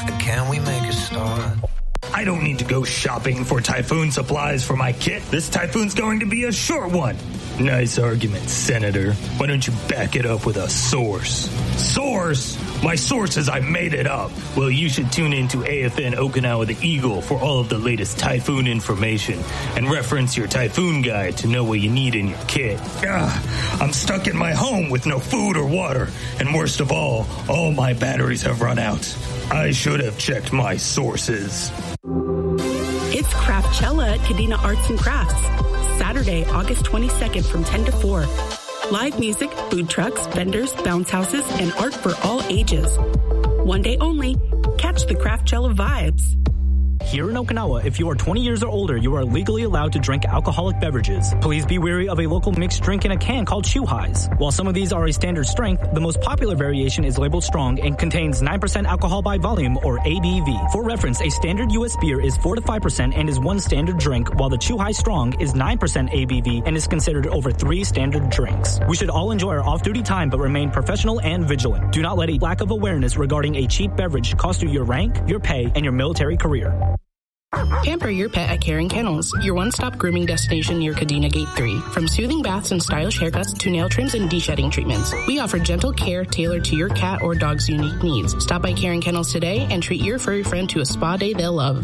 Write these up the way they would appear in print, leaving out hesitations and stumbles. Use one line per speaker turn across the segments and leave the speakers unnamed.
Can we make a start?
I don't need to go shopping for Typhoon supplies for my kit. This Typhoon's going to be a short one. Nice argument, Senator. Why don't you back it up with a source? Source? My source is I made it up. Well, you should tune in to AFN Okinawa the Eagle for all of the latest Typhoon information and reference your Typhoon guide to know what you need in your kit. I'm stuck in my home with no food or water, and worst of all my batteries have run out. I should have checked my sources.
It's Craftchella at Kadena Arts and Crafts. Saturday, August 22nd from 10 to 4. Live music, food trucks, vendors, bounce houses, and art for all ages. One day only. Catch the Craftchella vibes.
Here in Okinawa, if you are 20 years or older, you are legally allowed to drink alcoholic beverages. Please be wary of a local mixed drink in a can called Chuhais. While some of these are a standard strength, the most popular variation is labeled strong and contains 9% alcohol by volume, or ABV. For reference, a standard U.S. beer is 4 to 5% and is one standard drink, while the Chuhai Strong is 9% ABV and is considered over 3 standard drinks. We should all enjoy our off-duty time but remain professional and vigilant. Do not let a lack of awareness regarding a cheap beverage cost you your rank, your pay, and your military career.
Pamper your pet at Karen Kennels, your one-stop grooming destination near Kadena Gate 3. From soothing baths and stylish haircuts to nail trims and de-shedding treatments, we offer gentle care tailored to your cat or dog's unique needs. Stop by Karen Kennels today and treat your furry friend to a spa day they'll love.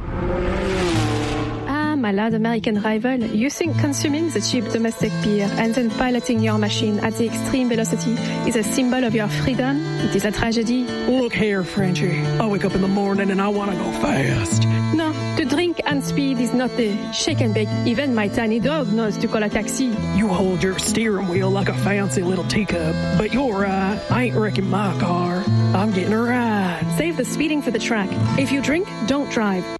My loud American rival, you think consuming the cheap domestic beer and then piloting your machine at the extreme velocity is a symbol of your freedom? It is a tragedy.
Look here, Frenchie. I wake up in the morning and I want to go fast.
No, to drink and speed is not the shake and bake. Even my tiny dog knows to call a taxi.
You hold your steering wheel like a fancy little teacup, but you're right. I ain't wrecking my car. I'm getting a ride.
Save the speeding for the track. If you drink, don't drive.